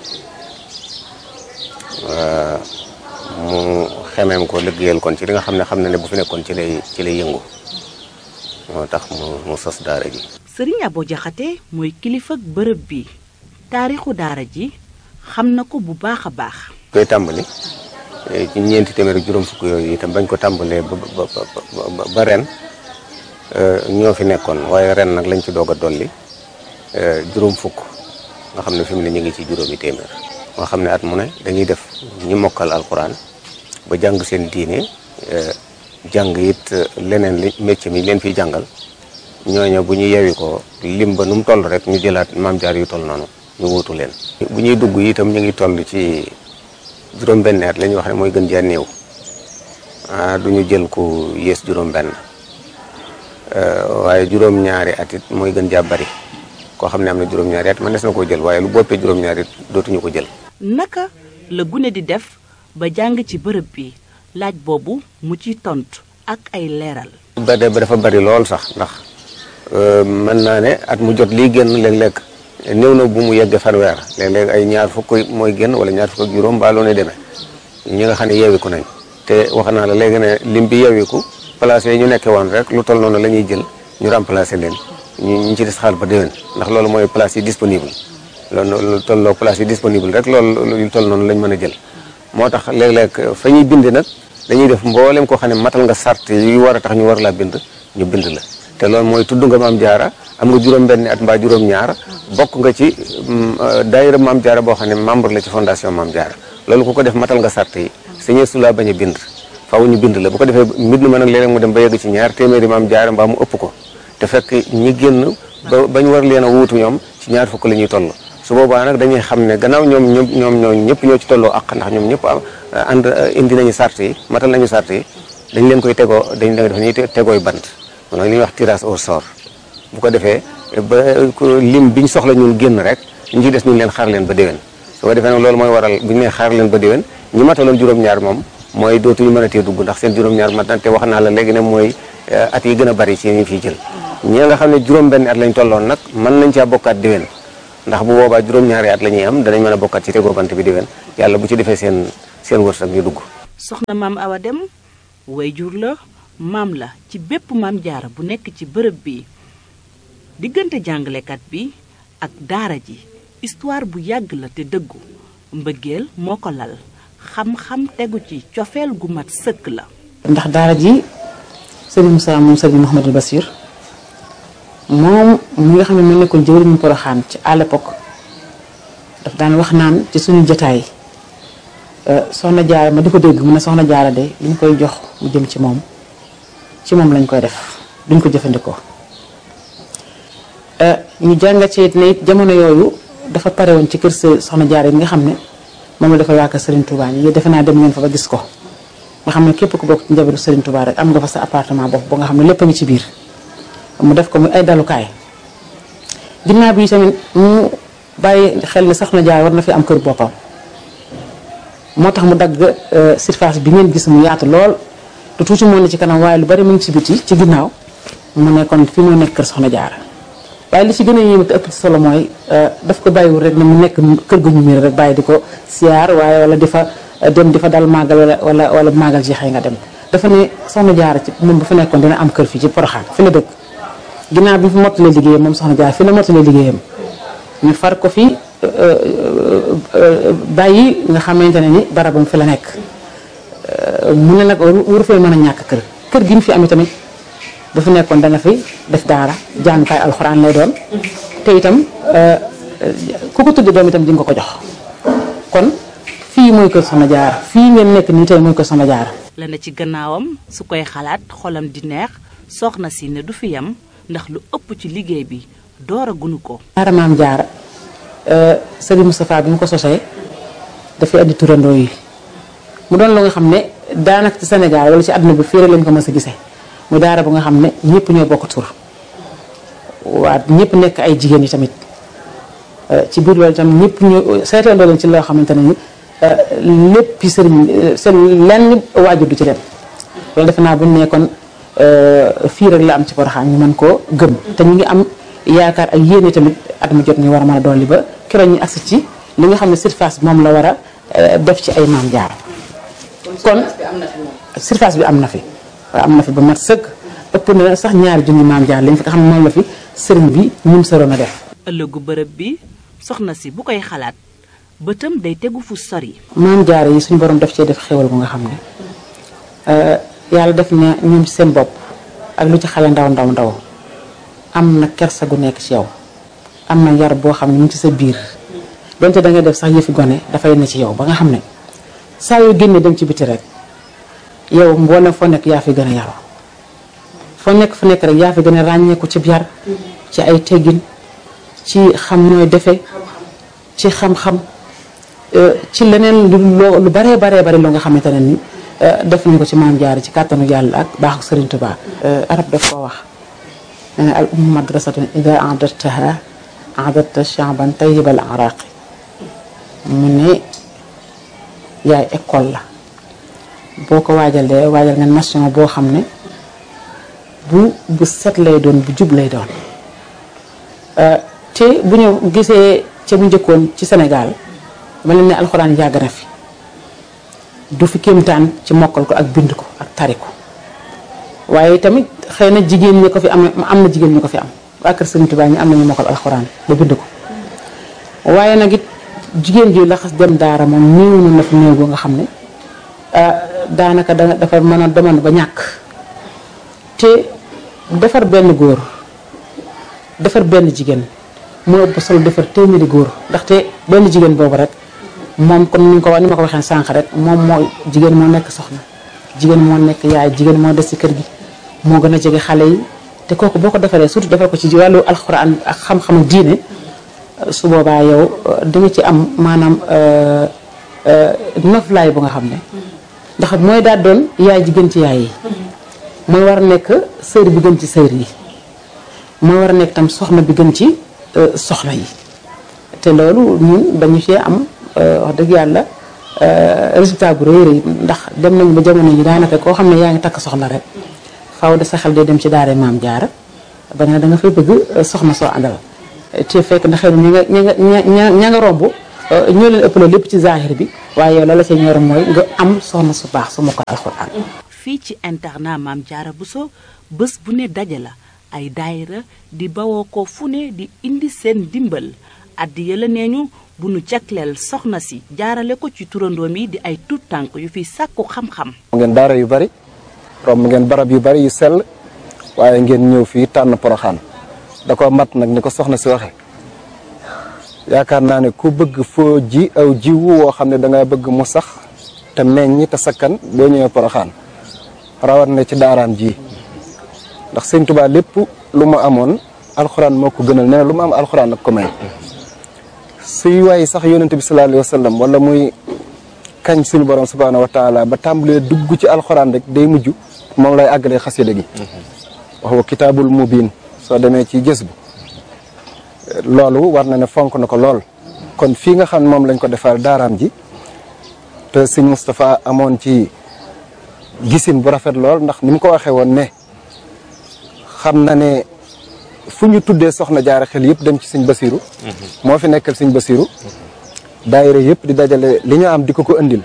mu xemeem ko liggéeyal kon ci li nga xam na ne bu fi nekkoon ci lay yëngu moo tax mu sos daara ji. Sëriñ Abo Jaxate mooy kilifa ak bërëb bi taarixu daara ji xam na ko bu baax a baax. koy tàmbali ci ñeenti téeméer ak juróom fukk yooyu itam bañ ko tàmbalee ba ren ñoo fi nekkoon waaye ren nag lañ ci doog a dolli juróom fukk nga xam ne fi mu ne ñu ngi ci juróomi téeméer. nga xam ne at mu ne dañuy def ñi mokkal alxuraan ba jàng seen diine jàng it leneen li métier mi leen fiy jàngal ñooñu bu ñu yewi ko lim ba nu mu toll rek ñu jëlaat maam jaar yu toll noonu ñu wuutu leen. bu ñuy dugg itam ñu ngi toll ci juróom-benn at la ñuy wax ne mooy gën jaa néew du ñu jël ku yées juróom-benn waaye juróom-ñaari at it mooy gën jaa bari koo xam ne am na juróom-ñaari at man des na koo jël waaye lu boppee juróom-ñaari it dootuñu ko jël. naka la gune di def ba jàng ci bërëb bi laaj boobu mu ciy tontu ak ay leeral. ba dafa bari lool sax ndax mën naa ne at mu jot lii génn léeg-léeg néew na bu mu yeggee fanweer léeg-léeg ay ñaar fukk mooy génn wala ñaar fukk ak juróom baa loo ne demee ñi nga xam ne yeewiku nañ te wax naa la léegi ne lim bi yeewiku place yi ñu nekkee woon rek lu toll noonu la ñuy jël ñu remplacer leen ñu ci des xaal ba déwén ndax loolu mooy place yi disponible loolu lu tolloo place yi disponible rek loolu lu toll noonu lañ mën a jël moo tax léeg-léeg fa ñuy bind nag dañuy def mboolem koo xam ne matal nga sart yu war a tax ñu war laa bind ñu bind la te loolu mooy tudd nga maam jaara am nga juróom-benni at mbaa juróom-ñaar bokk nga ci daayira maam jaara boo xam ne membre la ci fondation maam jaara loolu ku ko def matal nga sart yi sañee su laa bañ a bind faaw ñu bind la bu ko defee mbind ma nag léeg-léeg mu dem ba yegg ci ñaar téeméeri maam jaara mbaa mu ëpp ko te fekk ñi génn bañ war leen a wuutu ñoom ci ñaar fukk la ñuy toll su boobaa nag dañuy xam ne gannaaw ñoom ñëpp ñoo ci tolloo ak ndax ñoom ñëpp ànd indi nañu sart yi matal nañu sart yi dañ leen koy tegoo dañ leen def ñuy tegooy bant moom li ñuy wax tirage au sort bu ko defee ba lim biñ soxla ñun génn rek ñu ci des ñu leen xaar leen ba déwén su ko defee nag loolu mooy waral bu ñu nee xaar leen ba déwén ñi mataloon juróom-ñaar moom mooy dootuñu mën a tee dugg ndax seen juróom-ñaar mat na te wax naa la léegi ne mooy at yi gën a bari ci ñu fiy jël ñi nga xam ne juróom-benn at lañ tolloon nag mën nañ caa bokkaat déwén ndax bu boobaa juróom-ñaari at la ñuy am danañ mën a bokkaat ci tegoo bant bi déwén yàlla bu ci defee seen wërsëg ñu dugg. soxna maam Awa Dem wayjur la maam la ci bépp maam jaara bu nekk ci bërëb bi diggante jàngalekat bi ak daara ji histoire bu yàgg la te dëggu mbëggeel moo ko lal xam-xam tegu ci cofeel gu mat sëkk la. ndax daara ji sëriñ Moussa moom sëriñ Mouhamadou Bassir moom mi nga xam ne moo nekkoon jëwriñu Poroxaan ci à l'époque daf daan wax naan ci suñu jotaay soxna jaara ma di ko dégg mu ne soxna jaara de li ñu koy jox mu jëm ci moom lañ koy def duñ ko jëfandikoo. ñu jàngat ci ne it jamono yooyu dafa pare woon ci kër soxna jaara yi nga xam ne moom la dafa waa kër Serigne Touba yi defe naa dem ngeen fa ba gis ko nga xam ne képp ku bokk ci njabootu Serigne Touba rek am nga fa sa appartement bopp ba nga xam ne lépp a ngi ci biir mu def ko muy ay dalukaay. ginnaaw bi tamit mu bàyyi xel ne soxna jaara war na fi am kër boppam moo tax mu dagg surface bi ngeen gis mu yaatu lool te tuuti moo ne ci kanam waaye lu bari mu ngi ci biti ci ginnaaw mu ne kon fi moo nekk kër soxna jaara. waaye li ci gën a yéeme te ëpp ci solo mooy daf ko bàyyiwul rek ne mu nekk kër gu ñu miir rek bàyyi di ko siyaar waaye wala di fa dem di fa dal màggal wala màggal ji xëy nga dem dafa ne soxna jaara ci moom bu fa nekkoon dina am kër fii ci Poroxaan fi la dëkk ginnaaw bi fi mottalee liggéeyam moom soxna jaara fi la mottalee liggéeyam ñu far ko fi bàyyi nga xamante ne ni barabam fi la nekk mu ne nag waru fee mën a ñàkk kër gi mu fi amee tamit bu fi nekkoon dana fi def daara jàngukaay alxuraan lay doon te itam ku ko tudde doom itam di nga ko jox kon fii mooy kër soxna jaara fii ngeen nekk nii tey mooy kër soxna jaara la na ci gannaawam su koy xalaat xolam di neex soxna si ne du fi yam ndax lu ëpp ci liggéey bi door a gunu ko daara maam jaara Sëriñ Moustapha bi mu ko sosee dafay andi turandoo yi mu doon lu nga xam ne daanaka ci Sénégal wala ci àdduna bi fii rek lañ ko mës a gisee mu daara bu nga xam ne ñëpp ñoo bokk tur waa ñëpp nekk ay jigéen yi tamit ci biir loolu itam ñëpp ñu seetandoo leen ci loo xamante ne ni lépp sëriñ seen lenn waajur du ci dem loolu defe naa bu ñu nekkoon fii rek la am ci Porokhane ñu mën koo gëm te ñu ngi am yaakaar ak yéene tamit at mu jot ñu war a mën a dolli ba keroog ñu agsi ci li nga xam ne surface bi moom la war a def ci ay maam jaar kon surface bi am na fi waaw am na fi ba mat sëkk ëpp na sax ñaari junni maam jaar lañ fi nga xam ne moom la fi sëriñ bi ñun sëroon a def ëllëgu bërëb bi soxna si bu koy xalaat bëtam day tegu fu sori maam jaar yi suñu borom def cee def xéwal bu nga xam ne yàlla def na ñoom ci seen bopp ak lu ci xale ndaw ndaw ndaw am na kersa gu nekk ci yow am na yar boo xam ne mu ngi ci sa biir donte da ngay def sax yëfi gone dafay ne ci yow ba nga xam ne saa yoo génnee dem ci biti rek yow mboolem foo nekk yaa fi gën a yaru foo nekk fu nekk rek yaa fi gën a ràññeeku ci yar ci ay teggin ci xam nooy defe ci xam-xam ci leneen lu baree bari loo nga xamante ne ni def nañ ko ci maam jaara ci kàttanu yàlla ak baaxu Sëriñ Tuubaa arab daf koo wax nee na al ummu madrasatun ida a'dadtaha a'dadta sha'ban tayyibal araqi mu ne yaay école la boo ko waajalee waajal nga nation boo xam ne bu set lay doon bu jub lay doon te bu ñu gisee ca bu njëkkoon ci Sénégal ma leen ne alxuraan yàgg na fi du fi kéemtaan ci mokkal ko ak bind ko ak tari ko waaye tamit xëy na jigéen ñi ko fi am na jigéen ñi ko fi am waa kër Sëriñ Tuubaa ñi am nañu mokkal alxuraan ba bind ko waaye nag it jigéen ji la xas dem daara moom néew na fi néew boo nga xam ne daanaka dafa mën a demoon ba ñàkk te defar benn góor defar benn jigéen moo ëpp solo defar téeméeri góor ndaxte benn jigéen boobu rek moom comme ni ma ko waxee sànq rek moom moo jigéen moo nekk soxna jigéen moo nekk yaay jigéen moo des ci kër gi moo gën a jege xale yi te kooku boo ko defaree surtout defar ko ci wàllu alxuraan ak xam-xamu diine su boobaa yow di nga ci am maanaam noflaay bu nga xam ne ndax mooy daal doon yaay ji gën ci yaay yi mooy war a nekk sër bi gën ci sër yi mooy war a nekk tam soxna bi gën ci soxna yi te loolu ñun dañu cee am wax dëgg yàlla résultat bu rëy rëy ndax dem nañu ba jamono yi daanaka koo xam ne yaa ngi takk soxna rek faaw de sa xel day dem ci daara maam jaara ba nga da nga fay bëgg soxna soo àndal te fekk na xëy na ña nga romb ñoo leen ëppale lépp ci zahir bi waaye yow la ca ñor mooy nga am soxna su baax su mokkal alxuraan. fii ci internat Maam Jaara Buso bés bu ne daje la ay daayira di bawoo ko fu ne di indi seen dimbal addiya la nee ñu bu nu jagleel soxna si jaarale ko ci turandoom yi di ay tuut tànk yu fi sàkku xam-xam. ngeen daara yu bari romb ngeen barab yu bari yu sell waaye ngeen ñëw fii tànn Poroxaan da ko mat nag ni ko soxna si waxe yaakaar naa ne ku bëgg foo ji aw jiwu woo xam ne da nga bëgg mu sax te meññ te sakkan boo ñëwee Poroxaan rawat na ci daaraam ji ndax Sëñ Tuubaa lépp lu mu amoon alxuraan moo ko gënal nee na lu mu am alxuraan ak ko may suy waaye sax yonent bi sallallahu alayhi wa sallam wala muy kañ suñu borom subhaanahu wa taala ba tàmbalee dugg ci alxuraan rek day mujj moom lay àggalee xasida gi wax wa kitaabul mubiin soo demee ci gës bu loolu war na ne fonk na ko lool kon fii nga xam ne moom lañ ko defal daaraam ji te sëñ Moustapha amoon ci gisin bu rafet lool ndax ni mu ko waxee woon ne xam na ne fu ñu tuddee soxna jaara xel yëpp dem ci sëñ Basiru moo fi nekkal sëñ Basiru daayira yëpp di dajale li ñu am di ko indil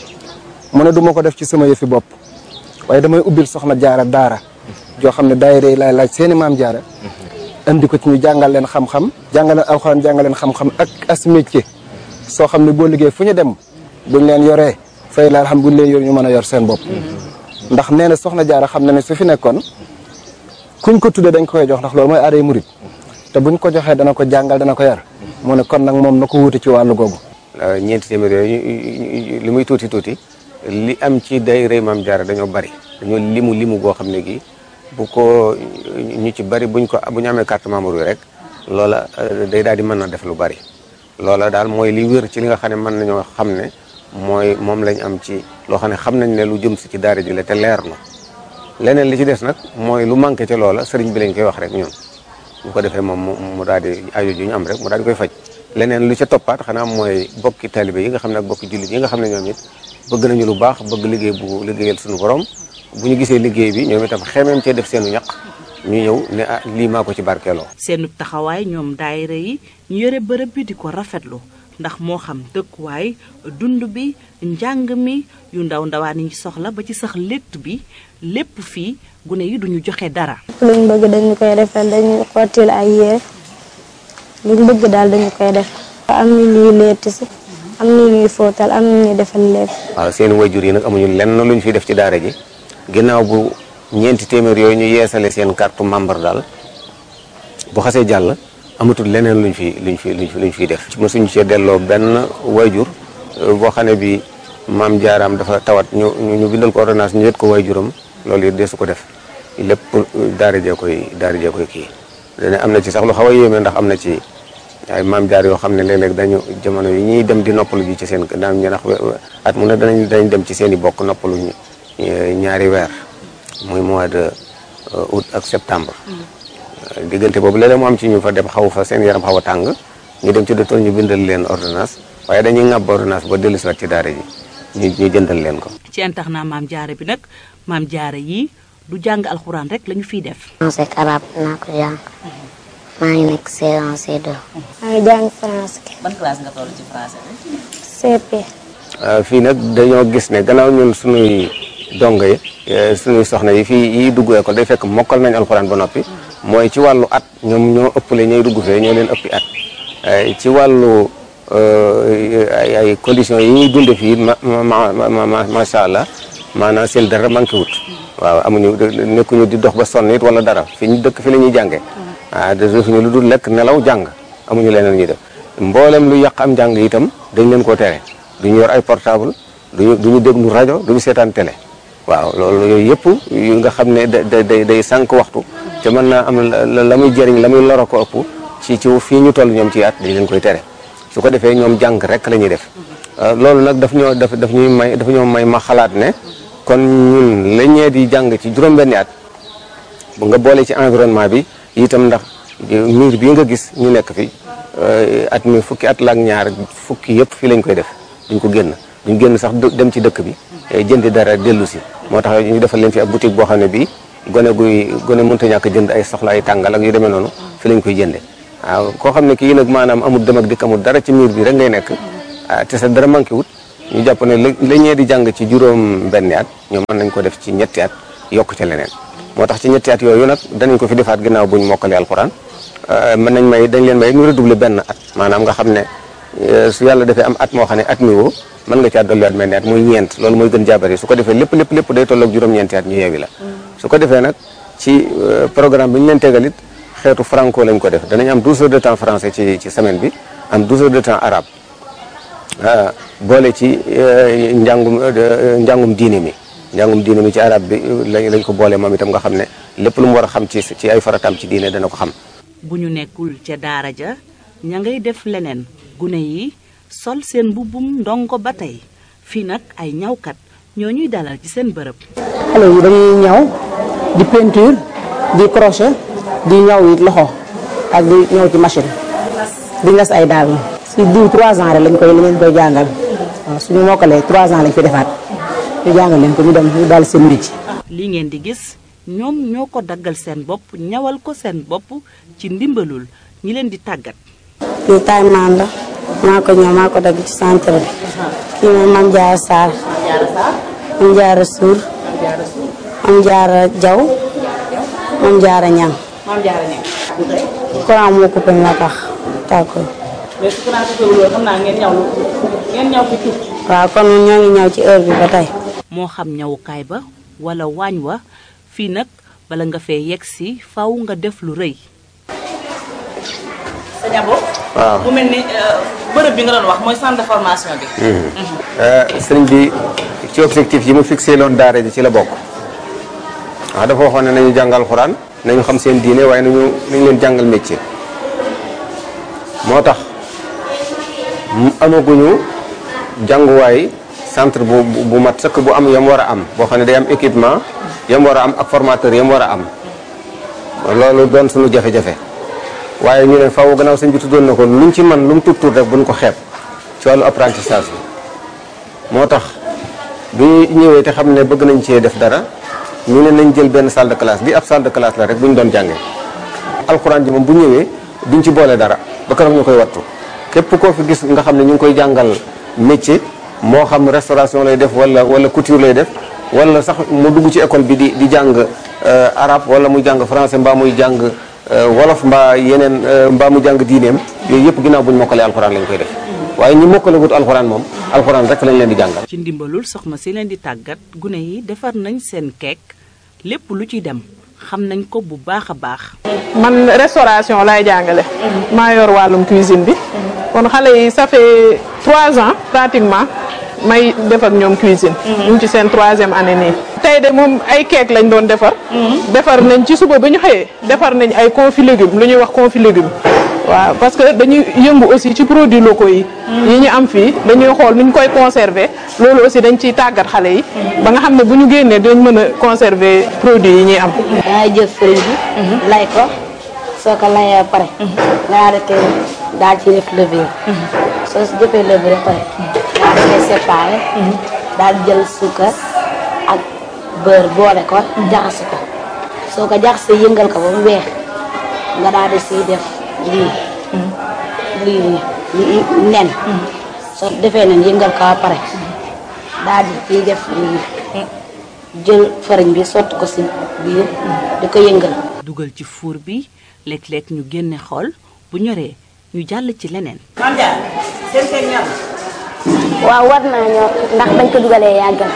mu ne du ma ko def ci sama yëfi bopp waaye damay ubbil soxna jaara daara joo xam ne daayira yi laay laaj seeni maam jaara indi ko ci ñu jàngal leen xam-xam jàngal leen alxuraan jàngal leen xam-xam ak as métier soo xam ne boo liggéey fu ñu dem buñ leen yoree fay la xam buñ leen yor ñu mën a yor seen bopp ndax nee na soxna jaara xam na ne su fi nekkoon kuñ ko tuddee dañ koy jox ndax loolu mooy aaday murit te buñ ko joxee dana ko jàngal dana ko yar mu ne kon nag moom na ko wuute ci wàllu googu. ñeenti téeméer yooyu li muy tuuti tuuti li am ci daayira Maam Jaara dañoo bari dañoo limu goo xam ne gi bu ko ñu ci bari bu ñu amee carte membre yi rek loola day daal di mën na def lu bari loola daal mooy li wér ci li nga xam ne mën nañoo xam ne moom lañ am ci loo xam ne xam nañ ne lu jëm si ci daara ji la te leer na leneen li ci des nag mooy lu manqué ca loola sëriñ bi lañ koy wax rek ñun bu ko defee moom mu daal di aajo ju ñu am rek mu daal di koy faj leneen lu ca toppaat xanaa mooy bokki taalibe yi nga xam ne ak bokki jullit yi nga xam ne ñoom it bëgg nañu lu baax bëgg liggéey bu liggéeyal suñu borom bu ñu gisee liggéey bi ñoom itam xemeem cee def seenu ñaq ñu ñëw ne lii maa ko ci barkeeloo. seenu taxawaay ñoom daayira yi ñu yore bërëb bi di ko rafetlu ndax moo xam dëkkuwaay dund bi njàng mi yu ndawaan yi soxla ba ci sax létt bi lépp fii gune yi duñu joxe dara. luñ bëgg dañu koy defal dañu xottil ay yére luñ bëgg daal dañu koy def am ñu ñuy letti si am ñu ñuy fóotal am ñu ñuy defal lépp. waaw seen wayjur yi nag amuñu lenn luñ fi def ci daara ji ginnaaw bu ñeenti téeméer yooyu ñu yeesale seen carte membre daal bu xasee jàll amatul leneen luñ fiy def. mosuñu cee delloo benn wayjur boo xam ne bi maam jaaraam dafa tawat ñu bindal ko ordonnance ñu yët ko wayjuram loolu it deesu ko def lépp daara jee koy kii. dana am na ci sax lu xaw a yéeme ndax am na ci ay maam jaar yoo xam ne léeg-léeg dañu jamono yi ñuy dem di noppalu ji ci seen daan ñu ndax at mu ne dañ dem ci seen i bokk noppalu ñaari weer muy mois de août ak septembre. diggante boobu léeg-léeg mu am ci ñu fa dem xaw fa seen yaram xaw a tàng ñu dem ci docteur ñu bindal leen ordonnance waaye dañuy ŋàbb ordonnance ba dellu si waat ci daara ji ñu jëndal leen ko. ci internat maam jaara bi nag maam jaara yi du jàng alxuraan rek lañu fiy def. français ak arabe naa ko jàng maa ngi nekk C1 C2. maa ngi jàng français. ban classe nga toll ci français bi. CP. fii nag dañoo gis ne gannaaw ñun suñuy dongo yi suñuy soxna yi fii yi dugg école day fekk mokkal nañ alxuraan ba noppi mooy ci wàllu at ñoom ñoo ëppale ñooy dugg fee ñoo leen ëppi at ci wàllu ay conditions yi ñuy dunde fii macha allah maanaam seen dara manqué wut waaw amuñu nekkuñu di dox ba sonn it wala dara fi ñu dëkk fi la ñuy jàngee defuñu lu dul lekk nelaw jàng amuñu leneen ñuy def mboolem lu yàq am njàng itam dañ leen koo tere duñu yor ay portable duñu déglu rajo duñu seetaan télé waaw loolu yooyu yëpp yu nga xam ne day sànq waxtu te mën naa am la muy jëriñ la muy loro ko ëpp ci fii ñu toll ñoom ci at dañ leen koy tere su ko defee ñoom jàng rek la ñuy def loolu nag daf ñoo may ma xalaat ne kon ñun la ñee di jàng ci juróom-benni at bu nga boole ci environnement bi itam ndax miir bii nga gis ñu nekk fi at mi fukki at la ak ñaar fukki yëpp fii lañ koy def duñ ko génn sax dem ci dëkk bi jëndi dara dellu si moo tax ñu defal leen fi ab boutique boo xam ne bii gone mënta ñàkk jënd ay soxla ay tàngal ak yu demee noonu fi lañ koy jënde waaw koo xam ne kii nag maanaam amul dem ak dikk amul dara ci miir bi rek ngay nekk te sa dara manqué wut ñu jàpp ne la ñee di jàng ci juróom benni at ñoom mën nañ ko def ci ñetti at yokk ca leneen moo tax ci ñetti at yooyu nag danañ ko fi defaat ginnaaw buñ mokkalee alxuraan mën nañ dañ leen may ñu redoubler benn at maanaam nga xam ne su yàlla defee am at moo xam ne at mi woo mën nga caa dolliwaat mel ni at muy ñeent loolu mooy gën jaabari su ko defee lépp day tolloog juróom-ñeenti at ñu yeewi la su ko defee nag ci programme bi ñu leen tegal it xeetu franco lañ ko def danañ am 12 heures de temps français ci semaine bi am 12 heures de temps arabe boole ci njàngum diine mi ci arabe bi lañ ko boole moom itam nga xam ne lépp lu mu war a xam ci ay farataam ci diine dana ko xam. bu ñu nekkul ca daara ja ña ngay def leneen gune yi sol seen mbubbum ndongo ba tey fii nag ay ñawkat ñoo ñuy dalal ci seen bërëb. xale yi dañuy ñaw di peinture di crochet di ñaw it loxo ak di ñaw ci machine di nas ay daal si diw 3 ans rek lañ koy jàngal waaw suñu mokkalee 3 ans lañ fi defaat ñu jàngal leen ko ñu dem ñu daal seen métier. li ngeen di gis ñoom ñoo ko daggal seen bopp ñawal ko seen bopp ci ndimbalul ñi leen di tàggat. lii taay maan la maa ko ñëw maa ko dagg ci centre bi kii mooy Mame Diarra Sarr Mame Diarra Sour Mame Diarra Diaw Mame Diarra Niang courant moo coupé moo tax tàkko mais su courant coupé wul xam naa ngeen ñaw fi tuuti. waaw kon ñoo ngi ñaw ci heure bi ba tey. moo xam ñawukaay ba wala waañ wa fii nag bala nga fee yegg si faw nga def lu rëy. sa ñabo. waaw bu mel ni bërëb bi nga doon wax mooy centre de formation bi. sëriñ bi ci objectif yi mu fixé loon daara ji ci la bokk waaw dafa waxoon ne nañu jàngal xuraan nañu xam seen diine waaye nañu leen jàngal métier moo tax amaguñu jànguwaay centre bu mat sëkk bu am yam war a am boo xam ne day am équipement yam war a am ak formateur yam war a am loolu doon suñu jafe-jafe waaye ñu ne faaw gannaaw sëñ bi tuddoon na ko luñ ci man lu mu tuut rek buñ ko xeeb ci wàllu apprentissage bi moo tax bi ñëwee te xam ne bëgg nañ cee def dara ñu ne nañ jël benn salle de classe bi ab salle de classe la rek bu ñu doon jàngee alxuraan ji moom bu ñëwee duñ ci boole dara ba keroog ñu koy wattu képp koo fi gis nga xam ne ñu ngi koy jàngal métier moo xam restauration lay def wala couture lay def wala sax mu dugg ci école bi di jàng arabe wala muy jàng français mbaa muy jàng wolof mbaa yeneen mbaa mu jàng diineem yooyu yëpp ginnaaw bu ñu mokkalee alxuraan lañ koy def waaye ñi mokkalagut alxuraan moom alxuraan rek lañ leen di jàngal. ci ndimbalul soxna si leen di tàggat gune yi defar nañ seen keek lépp lu ci dem xam nañ ko bu baax a baax. man restauration laay jàngale. maa yor wàllum cuisine bi. kon xale yi ça fait 3 ans pratiquement may def ak ñoom cuisine. ñu ngi ci seen 3e année nii. tey de moom ay keek lañ doon defar. defar nañ ci suba ba ñu xëyee. defar nañ ay confit légumes lu ñuy wax confit légumes. waaw parce que dañuy yëngu aussi ci produits locaux yi. yi ñu am fii dañuy xool nu ñu koy conserver loolu aussi dañ ciy tàggat xale yi. ba nga xam ne bu ñu génnee dañ mën a conserver produits yi ñuy am. dangay jël fëriñ bi. lay ko soo ko layee ba pare. nga daal ci def levure. soo si jëfee levure ba pare. daal di koy séparé. daal di jël suukar ak beurre boole ko. jaxase ko soo ko jaxasee yëngal ko ba mu weex nga daal di siy def. lii nen soo defee nen yëngal ko ba pare daal di ciy def lii jël fariñ bi sotti ko si biir di ko yëngal. dugal ci fuur bi léeg-léeg ñu génne xool bu ñoree ñu jàll ci leneen. waaw war naa ñor ndax bañ ko dugalee yàggal.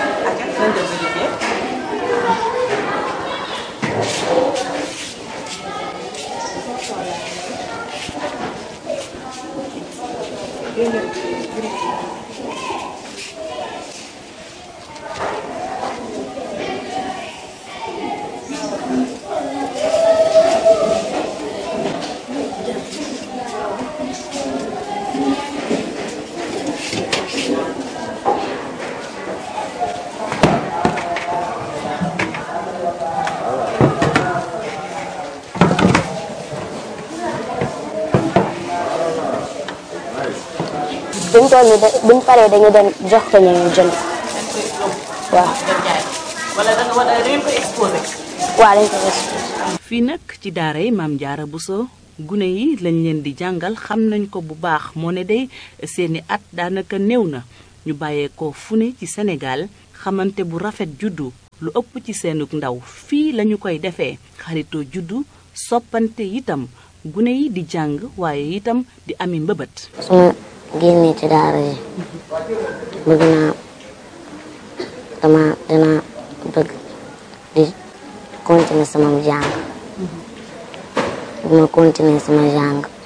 buñ toll nii buñ paree dañu dem jox ko ñu jënd waaw. wala da ngeen koy exposé. waaw dañ ko gis. fii nag ci daara yi Maam Jaara Buso gune yi lañ leen di jàngal xam nañ ko bu baax moo ne day seeni at daanaka néew na ñu bàyyeekoo fu ne ci Sénégal xamante bu rafet juddu lu ëpp ci seenug ndaw fii lañu koy defee xaritoo juddu soppante itam gune yi di jàng waaye itam di ami mbëbët. su ma génnee ci daara yi bëgg naa dina bëgg di continuer sama jàng bu ma continuer sama jàng